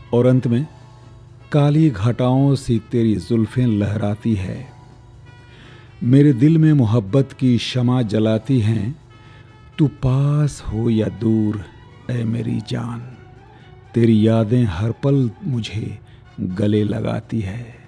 और अंत में काली घटाओं सी तेरी जुल्फें लहराती है, मेरे दिल में मोहब्बत की शमा जलाती हैं। तू पास हो या दूर ऐ मेरी जान, तेरी यादें हर पल मुझे गले लगाती है।